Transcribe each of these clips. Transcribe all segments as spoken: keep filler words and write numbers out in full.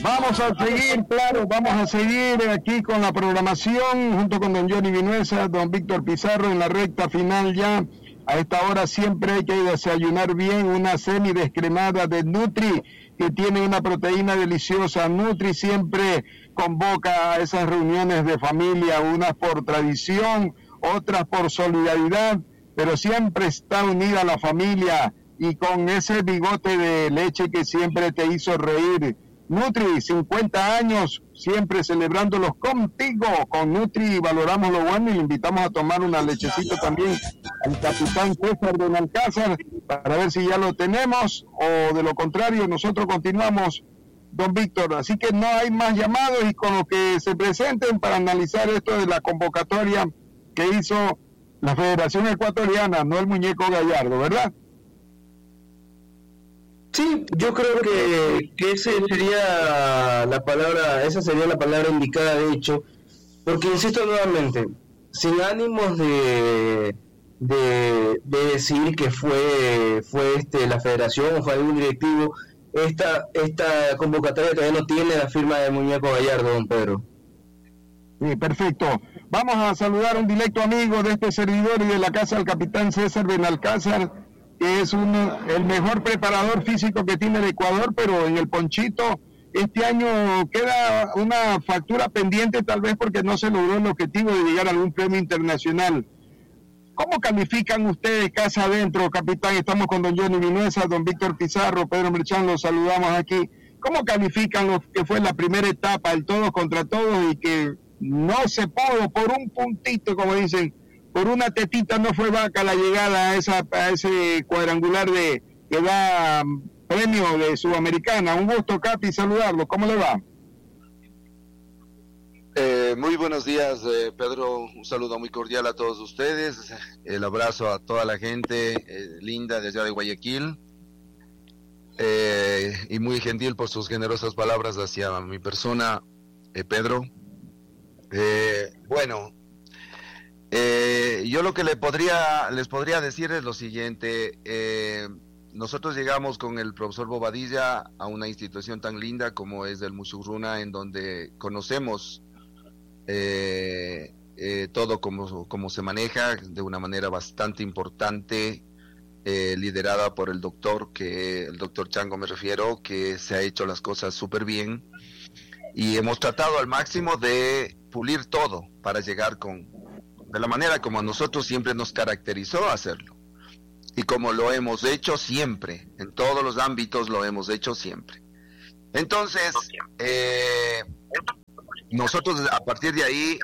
Vamos a seguir, claro, vamos a seguir aquí con la programación junto con don Johnny Vinuesa, don Víctor Pizarro en la recta final ya. A esta hora siempre hay que desayunar bien una semidescremada de Nutri, que tiene una proteína deliciosa. Nutri siempre convoca a esas reuniones de familia, unas por tradición, otras por solidaridad, pero siempre está unida la familia y con ese bigote de leche que siempre te hizo reír. Nutri, cincuenta años, siempre celebrándolos contigo. Con Nutri valoramos lo bueno y le invitamos a tomar una lechecita también al capitán César Benalcázar para ver si ya lo tenemos o de lo contrario nosotros continuamos, don Víctor. Así que no hay más llamados y con lo que se presenten para analizar esto de la convocatoria que hizo la Federación Ecuatoriana, no el muñeco Gallardo, ¿verdad? Sí, yo creo que, que ese sería la palabra, esa sería la palabra indicada de hecho, porque insisto nuevamente, sin ánimos de, de, de decir que fue fue este la federación o fue algún directivo, esta esta convocatoria todavía no tiene la firma del muñeco Gallardo, don Pedro. Sí, perfecto. Vamos a saludar a un directo amigo de este servidor y de la casa del capitán César Benalcázar, que es uno, el mejor preparador físico que tiene el Ecuador, pero en el ponchito este año queda una factura pendiente tal vez porque no se logró el objetivo de llegar a algún premio internacional. ¿Cómo califican ustedes casa adentro, capitán? Estamos con don Johnny Vinuesa, don Víctor Pizarro, Pedro Merchán, los saludamos aquí. ¿Cómo califican lo que fue la primera etapa, el todos contra todos y que no se pudo por un puntito, como dicen, por una tetita no fue vaca la llegada a, esa, a ese cuadrangular de que da premio de Sudamericana? Un gusto, Capi, saludarlo. ¿Cómo le va? Eh, muy buenos días, eh, Pedro. Un saludo muy cordial a todos ustedes. El abrazo a toda la gente eh, linda de allá de Guayaquil. Eh, y muy gentil por sus generosas palabras hacia mi persona, eh, Pedro. Eh, bueno... Eh, yo lo que le podría, les podría decir es lo siguiente. Eh, nosotros llegamos con el profesor Bobadilla a una institución tan linda como es el Musurruna, en donde conocemos eh, eh, todo como, como se maneja de una manera bastante importante, eh, liderada por el doctor, que el doctor Chango me refiero, que se ha hecho las cosas súper bien y hemos tratado al máximo de pulir todo para llegar con de la manera como a nosotros siempre nos caracterizó hacerlo y como lo hemos hecho siempre, en todos los ámbitos lo hemos hecho siempre. Entonces, eh, nosotros a partir de ahí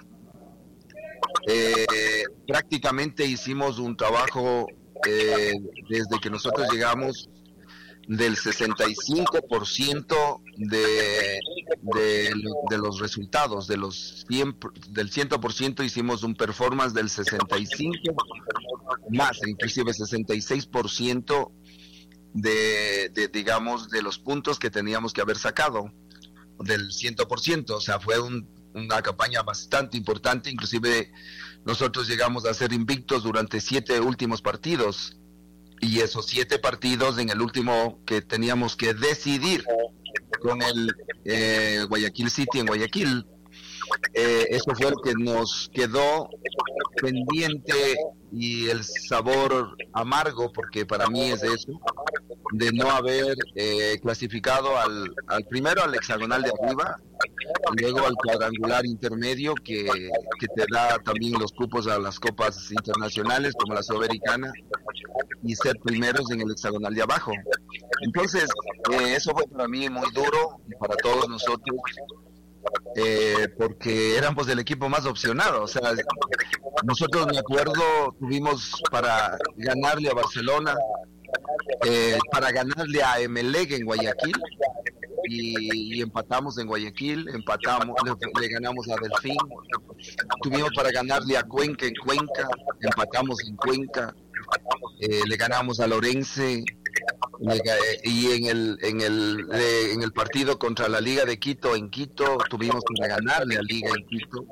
eh, prácticamente hicimos un trabajo eh, desde que nosotros llegamos del sesenta y cinco por ciento de, de, de los resultados, de los cien, del cien por ciento hicimos un performance del sesenta y cinco más, inclusive sesenta y seis por ciento de, de, digamos, de los puntos que teníamos que haber sacado, del cien por ciento, o sea, fue un, una campaña bastante importante, inclusive nosotros llegamos a ser invictos durante siete últimos partidos, y esos siete partidos en el último que teníamos que decidir con el eh, Guayaquil City en Guayaquil, eh, eso fue lo que nos quedó pendiente y el sabor amargo, porque para mí es eso, de no haber eh, clasificado al, al primero al hexagonal de arriba, luego al cuadrangular intermedio que, que te da también los cupos a las copas internacionales como la Sudamericana, y ser primeros en el hexagonal de abajo. Entonces eh, eso fue para mí muy duro y para todos nosotros, eh, porque éramos el equipo más opcionado. O sea, nosotros, me acuerdo, tuvimos para ganarle a Barcelona, eh, para ganarle a Emelec en Guayaquil, y, y empatamos en Guayaquil, empatamos, le, le ganamos a Delfín, tuvimos para ganarle a Cuenca en Cuenca, empatamos en Cuenca, eh, le ganamos a Lorense, le, y en el en el le, en el partido contra la Liga de Quito en Quito tuvimos para ganarle a Liga en Quito,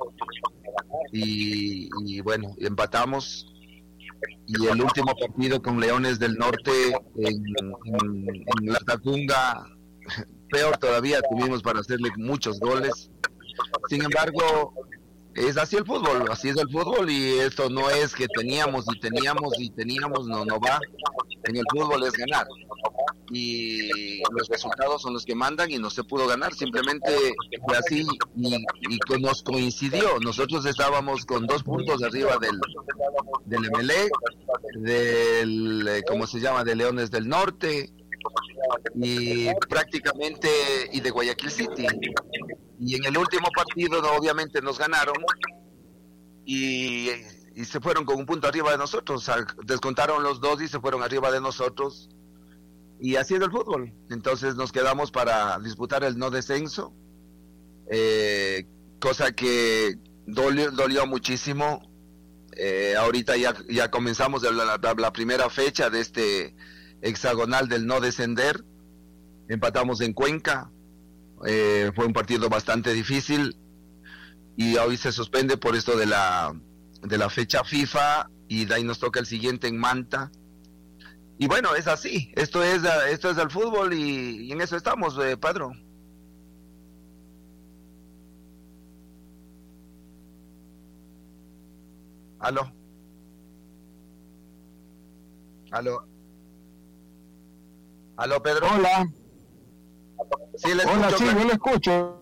y, y bueno, empatamos. Y el último partido con Leones del Norte en, en, en La Tacunga peor todavía, tuvimos para hacerle muchos goles. Sin embargo, es así el fútbol, así es el fútbol, y esto no es que teníamos y teníamos y teníamos, no, no va. En el fútbol es ganar, y los resultados son los que mandan, y no se pudo ganar, simplemente fue así, y, y que nos coincidió. Nosotros estábamos con dos puntos arriba del del Emelec, del, eh, ¿cómo se llama?, de Leones del Norte, y prácticamente, y de Guayaquil City, y en el último partido no, obviamente nos ganaron, y, y se fueron con un punto arriba de nosotros, o sea, descontaron los dos y se fueron arriba de nosotros, y así es el fútbol. Entonces nos quedamos para disputar el no descenso, eh, cosa que dolió, dolió muchísimo. Eh, ahorita ya, ya comenzamos la, la, la primera fecha de este hexagonal del no descender. Empatamos en Cuenca, eh, fue un partido bastante difícil, y hoy se suspende por esto de la de la fecha FIFA, y de ahí nos toca el siguiente en Manta. Y bueno, es así, esto es esto es el fútbol, y, y en eso estamos, eh, Pedro. Aló. Aló. Aló, Pedro. Hola. Sí, le Hola, escucho, sí, Pedro. yo lo escucho.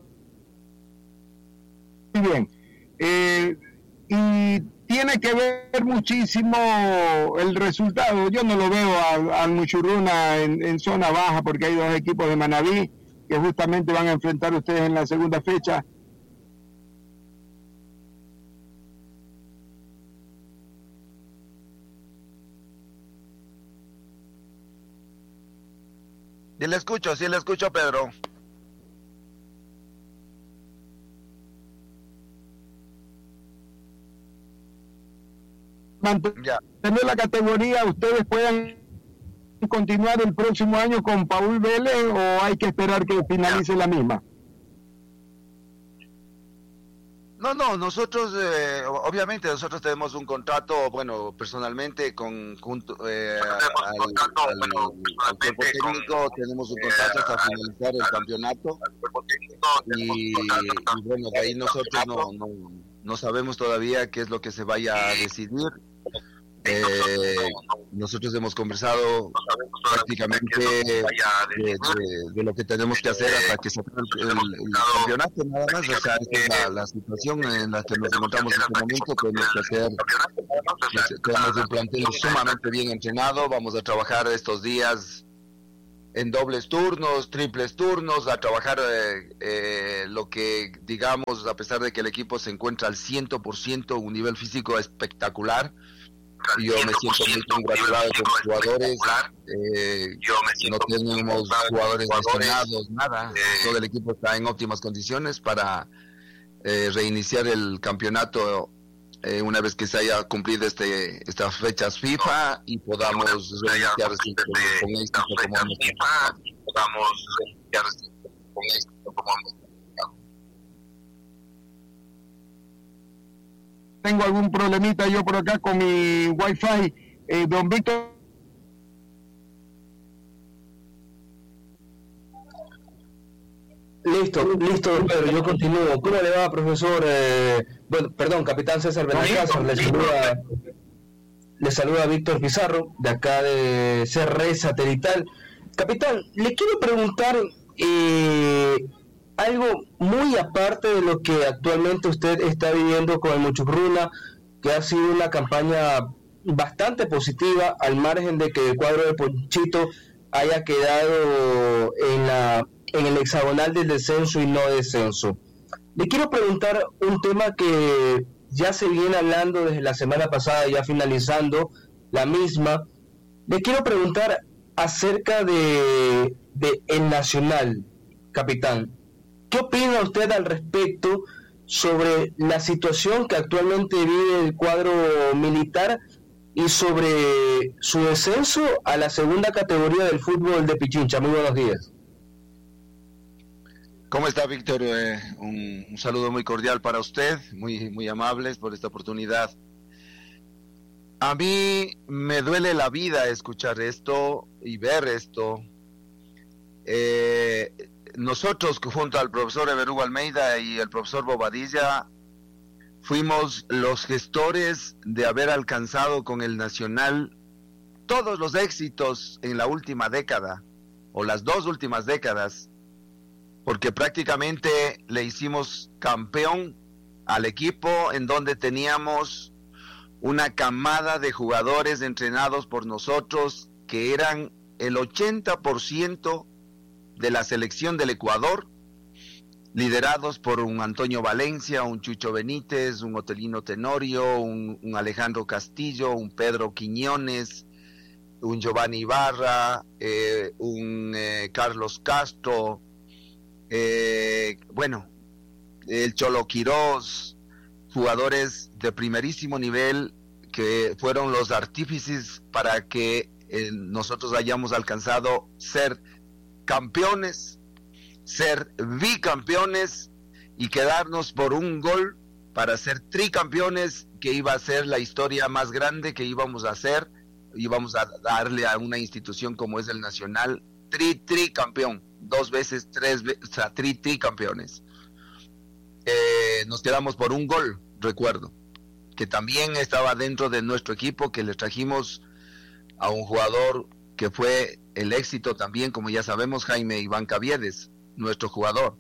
Muy bien. Eh, y tiene que ver muchísimo el resultado. Yo no lo veo al, al Muchurruna en, en zona baja, porque hay dos equipos de Manabí que justamente van a enfrentar ustedes en la segunda fecha. Sí le escucho, sí le escucho, Pedro. Ya. Mantener la categoría, ¿ustedes puedan continuar el próximo año con Paul Vélez, o hay que esperar que finalice la misma? No, no, nosotros, eh, obviamente nosotros tenemos un contrato, bueno, personalmente con junto eh, al, al, al cuerpo técnico, tenemos un contrato hasta finalizar el campeonato, y, y bueno, de ahí nosotros no, no, no sabemos todavía qué es lo que se vaya a decidir. Eh, nosotros hemos conversado prácticamente de, de, de lo que tenemos que hacer hasta que se acabe el, el, el campeonato, nada más. O sea, esta es la, la situación en la que nos encontramos en este momento. Tenemos que hacer, tenemos un plantel sumamente bien entrenado. Vamos a trabajar estos días en dobles turnos, triples turnos, a trabajar eh, eh, lo que digamos, a pesar de que el equipo se encuentra al cien por ciento, un nivel físico espectacular. Yo me siento muy congratulado con los jugadores, eh, no tenemos jugadores lesionados, nada, todo el equipo está en óptimas condiciones para eh, reiniciar el campeonato eh, una vez que se haya cumplido este estas fechas FIFA, y podamos reiniciar con, con éxito como hemos Tengo algún problemita yo por acá con mi wifi. Eh, don Víctor. Listo, listo, don Pedro, yo continúo. ¿Cómo le va, profesor? Eh, bueno, perdón, capitán César Benalcázar, le saluda, le saluda Víctor Pizarro, de acá de C R E Satelital. Capitán, le quiero preguntar eh, algo muy aparte de lo que actualmente usted está viviendo con el Muchurruna, que ha sido una campaña bastante positiva, al margen de que el cuadro de Ponchito haya quedado en la en el hexagonal del descenso y no descenso. Le quiero preguntar un tema que ya se viene hablando desde la semana pasada, ya finalizando la misma. Le quiero preguntar acerca de, de el Nacional, capitán. ¿Qué opina usted al respecto sobre la situación que actualmente vive el cuadro militar y sobre su descenso a la segunda categoría del fútbol de Pichincha? Muy buenos días. ¿Cómo está, Víctor? Eh, un, un saludo muy cordial para usted, muy, muy amables por esta oportunidad. A mí me duele la vida escuchar esto y ver esto. Eh, nosotros junto al profesor Everugo Almeida y el profesor Bobadilla fuimos los gestores de haber alcanzado con el Nacional todos los éxitos en la última década, o las dos últimas décadas, porque prácticamente le hicimos campeón al equipo en donde teníamos una camada de jugadores entrenados por nosotros que eran el ochenta por ciento de la selección del Ecuador, liderados por un Antonio Valencia, un Chucho Benítez, un Otelino Tenorio, un, un Alejandro Castillo, un Pedro Quiñones, un Giovanni Ibarra, eh, un eh, Carlos Castro, eh, bueno, el Cholo Quirós, jugadores de primerísimo nivel que fueron los artífices para que eh, nosotros hayamos alcanzado ser campeones, ser bicampeones y quedarnos por un gol para ser tricampeones, que iba a ser la historia más grande que íbamos a hacer, íbamos a darle a una institución como es el Nacional, tri tricampeón, dos veces, tres veces, o sea, tri tricampeones. Eh, nos quedamos por un gol, recuerdo, que también estaba dentro de nuestro equipo, que le trajimos a un jugador que fue el éxito también, como ya sabemos, Jaime Iván Caviedes, nuestro jugador.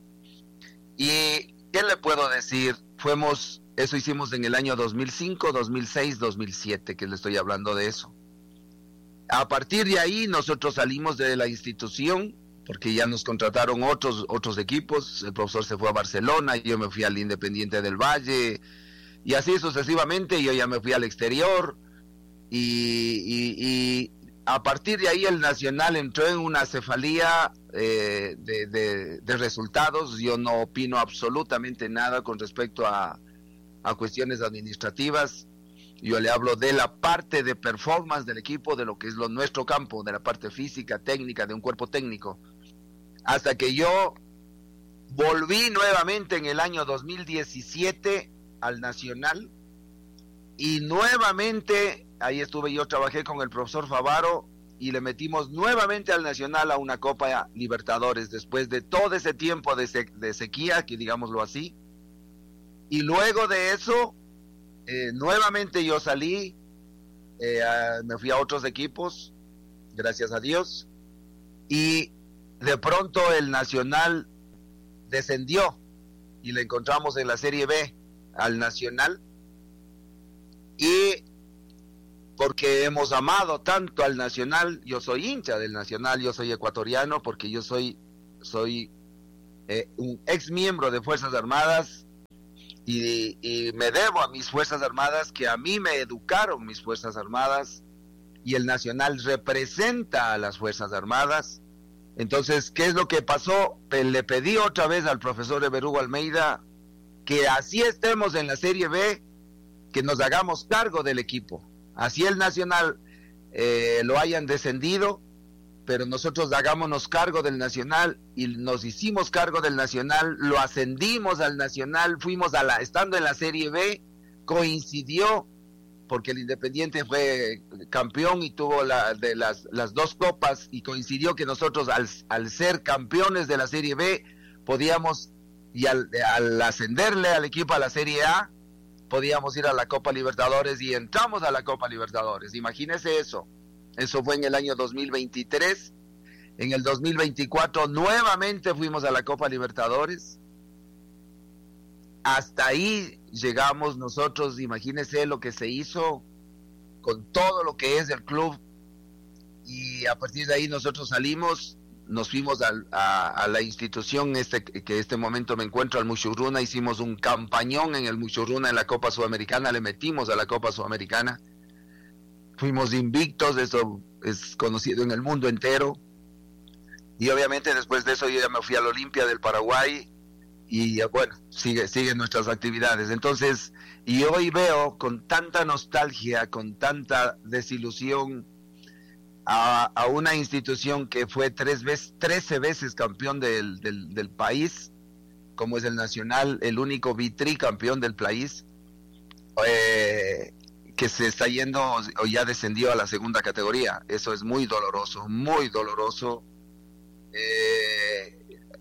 Y ¿qué le puedo decir? Fuimos, eso hicimos en el año dos mil cinco, dos mil seis, dos mil siete, que le estoy hablando de eso. A partir de ahí nosotros salimos de la institución, porque ya nos contrataron otros otros equipos. El profesor se fue a Barcelona, yo me fui al Independiente del Valle, y así sucesivamente. Yo ya me fui al exterior, y, y, y a partir de ahí el Nacional entró en una cefalía eh, de, de, de resultados. Yo no opino absolutamente nada con respecto a, a cuestiones administrativas. Yo le hablo de la parte de performance del equipo, de lo que es lo nuestro campo, de la parte física, técnica, de un cuerpo técnico. Hasta que yo volví nuevamente en el año dos mil diecisiete al Nacional, y nuevamente ahí estuve, yo trabajé con el profesor Favaro y le metimos nuevamente al Nacional a una Copa Libertadores después de todo ese tiempo de, se, de sequía, que digámoslo así. Y luego de eso eh, nuevamente yo salí, eh, a, me fui a otros equipos, gracias a Dios, y de pronto el Nacional descendió y le encontramos en la Serie B al Nacional. Y porque hemos amado tanto al Nacional, yo soy hincha del Nacional, yo soy ecuatoriano, porque yo soy soy eh, un ex miembro de Fuerzas Armadas, y, y me debo a mis Fuerzas Armadas, que a mí me educaron mis Fuerzas Armadas, y el Nacional representa a las Fuerzas Armadas. Entonces, ¿qué es lo que pasó? Le pedí otra vez al profesor Everugo Almeida que así estemos en la Serie B, que nos hagamos cargo del equipo. Así el Nacional eh, lo hayan descendido, pero nosotros hagámonos cargo del Nacional, y nos hicimos cargo del Nacional, lo ascendimos al Nacional, fuimos a la, estando en la Serie B, coincidió, porque el Independiente fue campeón y tuvo la, de las, las dos copas, y coincidió que nosotros al, al ser campeones de la Serie B podíamos, y al, al ascenderle al equipo a la Serie A, podíamos ir a la Copa Libertadores, y entramos a la Copa Libertadores. Imagínese eso. Eso fue en el año dos mil veintitrés. En el dos mil veinticuatro nuevamente fuimos a la Copa Libertadores. Hasta ahí llegamos nosotros. Imagínese lo que se hizo con todo lo que es el club, y a partir de ahí nosotros salimos, nos fuimos a, a, a la institución este que este momento me encuentro, al Muchurruna. Hicimos un campañón en el Muchurruna, en la Copa Sudamericana, le metimos a la Copa Sudamericana, fuimos invictos, eso es conocido en el mundo entero. Y obviamente después de eso yo ya me fui al Olimpia del Paraguay, y bueno, sigue, siguen nuestras actividades. Entonces, y hoy veo con tanta nostalgia, con tanta desilusión, A, a una institución que fue tres veces, trece veces campeón del, del, del país, como es el Nacional, el único bitricampeón del país, eh, que se está yendo o ya descendió a la segunda categoría. Eso es muy doloroso, muy doloroso. Eh,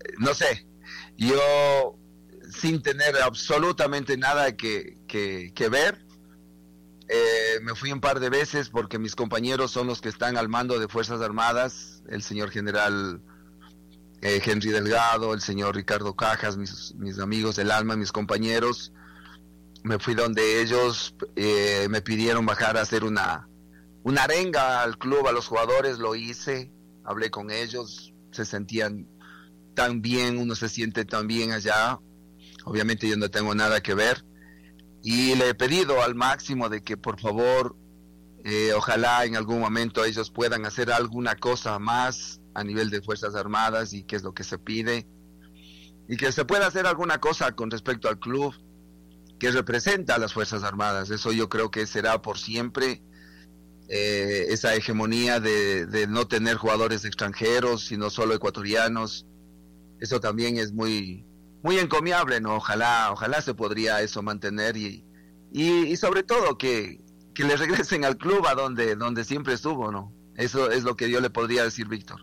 no sé, yo sin tener absolutamente nada que, que, que ver, eh, me fui un par de veces porque mis compañeros son los que están al mando de Fuerzas Armadas, el señor general eh, Henry Delgado, el señor Ricardo Cajas, mis, mis amigos del alma, mis compañeros. Me fui donde ellos eh, me pidieron bajar a hacer una, una arenga al club, a los jugadores, lo hice, hablé con ellos, se sentían tan bien, uno se siente tan bien allá, obviamente yo no tengo nada que ver, y le he pedido al máximo de que por favor, eh, ojalá en algún momento ellos puedan hacer alguna cosa más a nivel de Fuerzas Armadas, y que es lo que se pide, y que se pueda hacer alguna cosa con respecto al club que representa a las Fuerzas Armadas. Eso yo creo que será por siempre, eh, esa hegemonía de, de no tener jugadores extranjeros, sino solo ecuatorianos. Eso también es muy muy encomiable, ¿no? Ojalá, ojalá se podría eso mantener, y, y, y sobre todo que, que le regresen al club a donde, donde siempre estuvo, ¿no? Eso es lo que yo le podría decir, Víctor.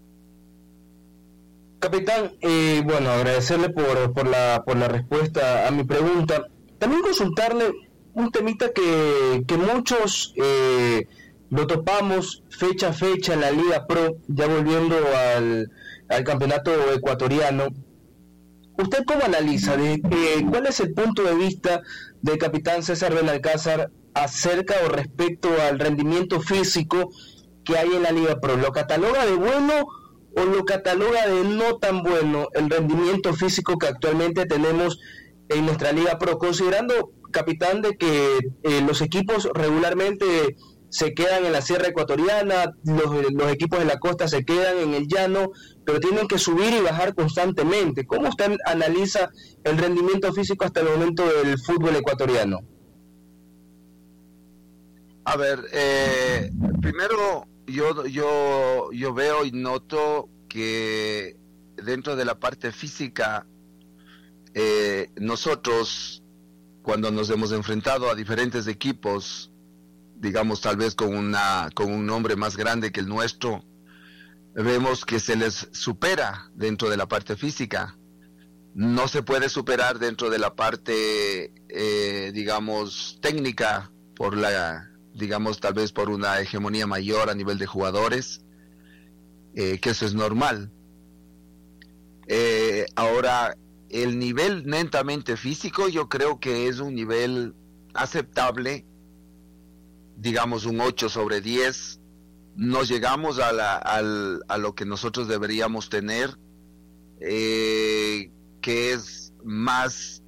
Capitán, eh, bueno, agradecerle por, por, la, por la respuesta a mi pregunta. También consultarle un temita que, que muchos eh, lo topamos fecha a fecha en la Liga Pro, ya volviendo al, al campeonato ecuatoriano. ¿Usted cómo analiza? De, eh, ¿Cuál es el punto de vista del capitán César Benalcázar acerca o respecto al rendimiento físico que hay en la Liga Pro? ¿Lo cataloga de bueno o lo cataloga de no tan bueno el rendimiento físico que actualmente tenemos en nuestra Liga Pro, considerando, capitán, de que eh, los equipos regularmente se quedan en la sierra ecuatoriana, los, los equipos de la costa se quedan en el llano, pero tienen que subir y bajar constantemente? ¿Cómo usted analiza el rendimiento físico hasta el momento del fútbol ecuatoriano? A ver, eh, primero yo, yo, yo veo y noto que dentro de la parte física, eh, nosotros cuando nos hemos enfrentado a diferentes equipos, digamos tal vez con una con un nombre más grande que el nuestro, vemos que se les supera dentro de la parte física. No se puede superar dentro de la parte, eh, digamos, técnica, por la, digamos, tal vez por una hegemonía mayor a nivel de jugadores, eh, que eso es normal. Eh, ahora, el nivel netamente físico, yo creo que es un nivel aceptable, digamos un ocho sobre diez. No llegamos a, la, al, a lo que nosotros deberíamos tener, eh, que es más